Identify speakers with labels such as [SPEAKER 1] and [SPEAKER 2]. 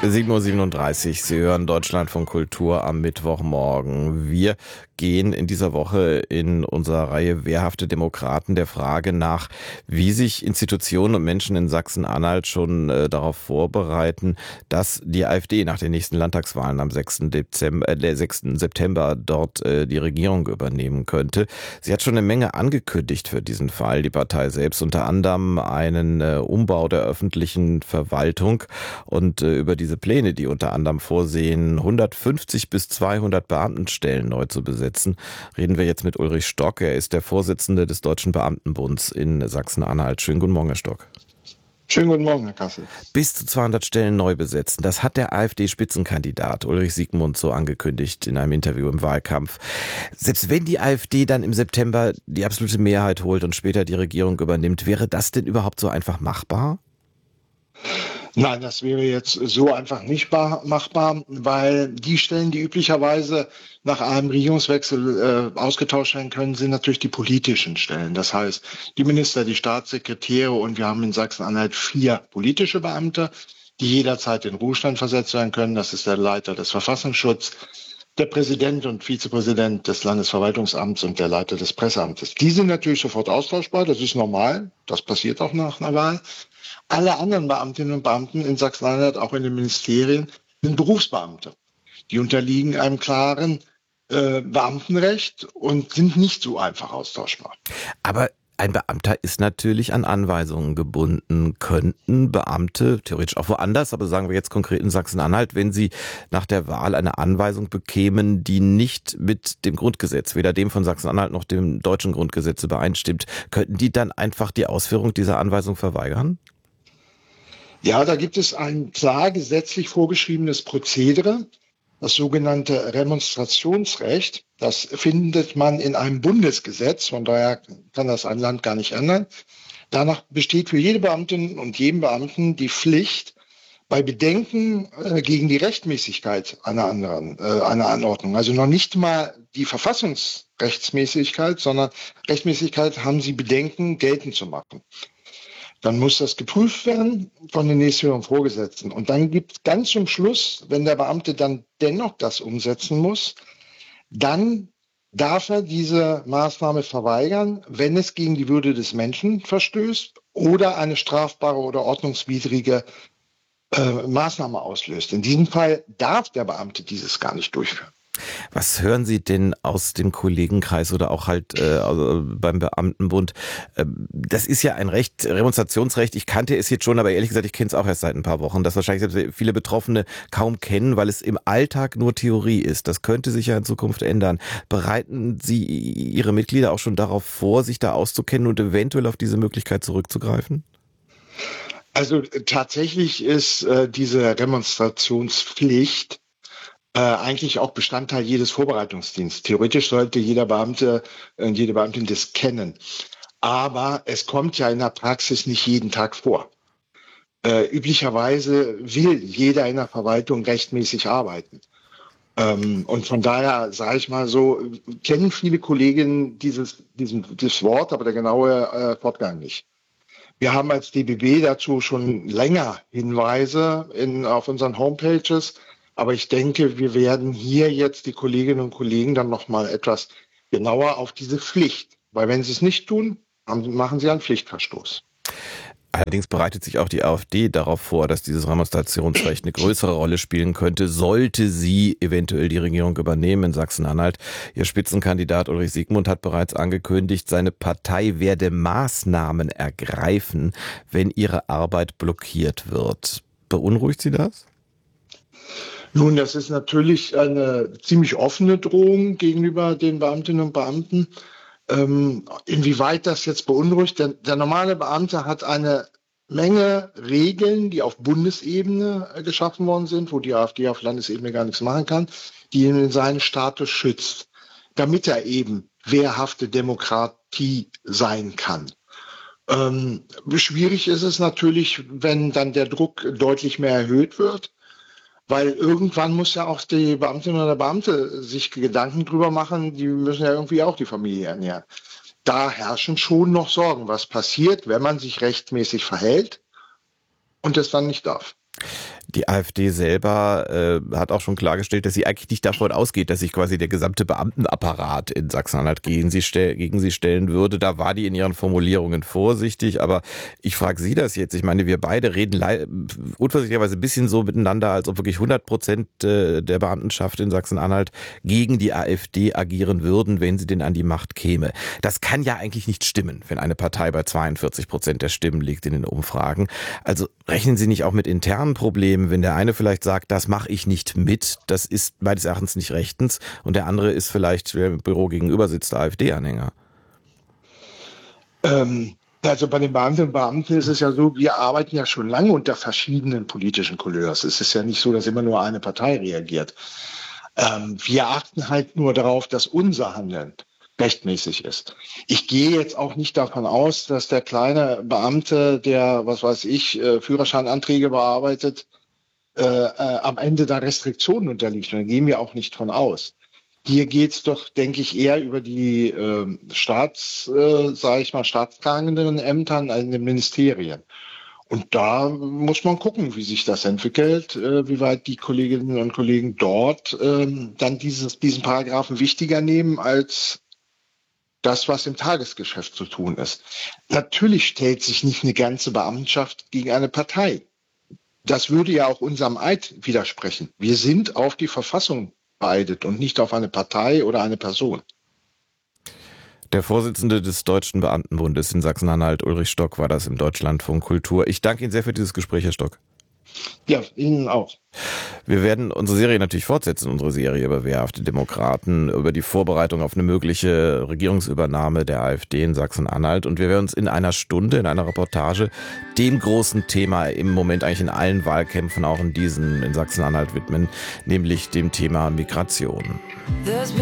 [SPEAKER 1] 7:37 Uhr. Sie hören Deutschlandfunk Kultur am Mittwochmorgen. Wir gehen in dieser Woche in unserer Reihe Wehrhafte Demokraten der Frage nach, wie sich Institutionen und Menschen in Sachsen-Anhalt schon darauf vorbereiten, dass die AfD nach den nächsten Landtagswahlen am 6. September dort die Regierung übernehmen könnte. Sie hat schon eine Menge angekündigt für diesen Fall, die Partei selbst, unter anderem einen Umbau der öffentlichen Verwaltung und über diese Pläne, die unter anderem vorsehen, 150 bis 200 Beamtenstellen neu zu besetzen, reden wir jetzt mit Ulrich Stock. Er ist der Vorsitzende des Deutschen Beamtenbunds in Sachsen-Anhalt. Schönen guten Morgen, Herr Stock.
[SPEAKER 2] Schönen guten Morgen, Herr Kassel.
[SPEAKER 1] Bis zu 200 Stellen neu besetzen. Das hat der AfD-Spitzenkandidat Ulrich Siegmund so angekündigt in einem Interview im Wahlkampf. Selbst wenn die AfD dann im September die absolute Mehrheit holt und später die Regierung übernimmt, wäre das denn überhaupt so einfach machbar?
[SPEAKER 2] Nein, das wäre jetzt so einfach nicht machbar, weil die Stellen, die üblicherweise nach einem Regierungswechsel ausgetauscht werden können, sind natürlich die politischen Stellen. Das heißt, die Minister, die Staatssekretäre, und wir haben in Sachsen-Anhalt 4 politische Beamte, die jederzeit in Ruhestand versetzt werden können. Das ist der Leiter des Verfassungsschutzes, der Präsident und Vizepräsident des Landesverwaltungsamts und der Leiter des Presseamtes. Die sind natürlich sofort austauschbar, das ist normal, das passiert auch nach einer Wahl. Alle anderen Beamtinnen und Beamten in Sachsen-Anhalt, auch in den Ministerien, sind Berufsbeamte. Die unterliegen einem klaren Beamtenrecht und sind nicht so einfach austauschbar.
[SPEAKER 1] Aber ein Beamter ist natürlich an Anweisungen gebunden. Könnten Beamte, theoretisch auch woanders, aber sagen wir jetzt konkret in Sachsen-Anhalt, wenn sie nach der Wahl eine Anweisung bekämen, die nicht mit dem Grundgesetz, weder dem von Sachsen-Anhalt noch dem deutschen Grundgesetz übereinstimmt, könnten die dann einfach die Ausführung dieser Anweisung verweigern?
[SPEAKER 2] Ja, da gibt es ein klar gesetzlich vorgeschriebenes Prozedere, das sogenannte Remonstrationsrecht. Das findet man in einem Bundesgesetz, von daher kann das ein Land gar nicht ändern. Danach besteht für jede Beamtin und jeden Beamten die Pflicht, bei Bedenken gegen die Rechtmäßigkeit einer Anordnung, also noch nicht mal die Verfassungsrechtsmäßigkeit, sondern Rechtmäßigkeit, haben sie Bedenken geltend zu machen. Dann muss das geprüft werden von den nächsthöheren Vorgesetzten. Und dann gibt es ganz zum Schluss, wenn der Beamte dann dennoch das umsetzen muss, dann darf er diese Maßnahme verweigern, wenn es gegen die Würde des Menschen verstößt oder eine strafbare oder ordnungswidrige Maßnahme auslöst. In diesem Fall darf der Beamte dieses gar nicht durchführen.
[SPEAKER 1] Was hören Sie denn aus dem Kollegenkreis oder auch halt also beim Beamtenbund? Das ist ja ein Recht, Remonstrationsrecht. Ich kannte es jetzt schon, aber ehrlich gesagt, ich kenne es auch erst seit ein paar Wochen, das wahrscheinlich viele Betroffene kaum kennen, weil es im Alltag nur Theorie ist. Das könnte sich ja in Zukunft ändern. Bereiten Sie Ihre Mitglieder auch schon darauf vor, sich da auszukennen und eventuell auf diese Möglichkeit zurückzugreifen?
[SPEAKER 2] Also tatsächlich ist diese Remonstrationspflicht eigentlich auch Bestandteil jedes Vorbereitungsdienstes. Theoretisch sollte jeder Beamte und jede Beamtin das kennen. Aber es kommt ja in der Praxis nicht jeden Tag vor. Üblicherweise will jeder in der Verwaltung rechtmäßig arbeiten. Und von daher, sage ich mal so, kennen viele Kolleginnen dieses Wort, aber der genaue Fortgang nicht. Wir haben als DBB dazu schon länger Hinweise auf unseren Homepages. Aber ich denke, wir werden hier jetzt die Kolleginnen und Kollegen dann noch mal etwas genauer auf diese Pflicht. Weil wenn sie es nicht tun, machen sie einen Pflichtverstoß.
[SPEAKER 1] Allerdings bereitet sich auch die AfD darauf vor, dass dieses Remonstrationsrecht eine größere Rolle spielen könnte, sollte sie eventuell die Regierung übernehmen in Sachsen-Anhalt. Ihr Spitzenkandidat Ulrich Siegmund hat bereits angekündigt, seine Partei werde Maßnahmen ergreifen, wenn ihre Arbeit blockiert wird. Beunruhigt Sie das?
[SPEAKER 2] Nun, das ist natürlich eine ziemlich offene Drohung gegenüber den Beamtinnen und Beamten. Inwieweit das jetzt beunruhigt, der normale Beamte hat eine Menge Regeln, die auf Bundesebene geschaffen worden sind, wo die AfD auf Landesebene gar nichts machen kann, die ihn in seinen Status schützt, damit er eben wehrhafte Demokratie sein kann. Schwierig ist es natürlich, wenn dann der Druck deutlich mehr erhöht wird. Weil irgendwann muss ja auch die Beamtin oder der Beamte sich Gedanken drüber machen, die müssen ja irgendwie auch die Familie ernähren. Da herrschen schon noch Sorgen, was passiert, wenn man sich rechtmäßig verhält und es dann nicht darf.
[SPEAKER 1] Die AfD selber hat auch schon klargestellt, dass sie eigentlich nicht davon ausgeht, dass sich quasi der gesamte Beamtenapparat in Sachsen-Anhalt gegen sie stellen würde. Da war die in ihren Formulierungen vorsichtig. Aber ich frage Sie das jetzt. Ich meine, wir beide reden unvorsichtigerweise ein bisschen so miteinander, als ob wirklich 100% der Beamtenschaft in Sachsen-Anhalt gegen die AfD agieren würden, wenn sie denn an die Macht käme. Das kann ja eigentlich nicht stimmen, wenn eine Partei bei 42% der Stimmen liegt in den Umfragen. Also rechnen Sie nicht auch mit internen Problemen, wenn der eine vielleicht sagt, das mache ich nicht mit, das ist meines Erachtens nicht rechtens, und der andere ist vielleicht, wer im Büro gegenüber sitzt, der AfD-Anhänger.
[SPEAKER 2] Also bei den Beamtinnen und Beamten ist es ja so, wir arbeiten ja schon lange unter verschiedenen politischen Couleurs. Es ist ja nicht so, dass immer nur eine Partei reagiert. Wir achten halt nur darauf, dass unser Handeln rechtmäßig ist. Ich gehe jetzt auch nicht davon aus, dass der kleine Beamte, der, was weiß ich, Führerscheinanträge bearbeitet, am Ende da Restriktionen unterliegt. Und da gehen wir auch nicht von aus. Hier geht's doch, denke ich, eher über die staatstragenden Ämtern in den Ministerien. Und da muss man gucken, wie sich das entwickelt, wie weit die Kolleginnen und Kollegen dort dann diesen Paragraphen wichtiger nehmen als das, was im Tagesgeschäft zu tun ist. Natürlich stellt sich nicht eine ganze Beamtenschaft gegen eine Partei. Das würde ja auch unserem Eid widersprechen. Wir sind auf die Verfassung beeidet und nicht auf eine Partei oder eine Person.
[SPEAKER 1] Der Vorsitzende des Deutschen Beamtenbundes in Sachsen-Anhalt, Ulrich Stock, war das im Deutschlandfunk Kultur. Ich danke Ihnen sehr für dieses Gespräch, Herr Stock.
[SPEAKER 2] Ja, Ihnen auch.
[SPEAKER 1] Wir werden unsere Serie natürlich fortsetzen, unsere Serie über wehrhafte Demokraten, über die Vorbereitung auf eine mögliche Regierungsübernahme der AfD in Sachsen-Anhalt. Und wir werden uns in einer Stunde, in einer Reportage, dem großen Thema im Moment eigentlich in allen Wahlkämpfen, auch in diesen in Sachsen-Anhalt widmen, nämlich dem Thema Migration.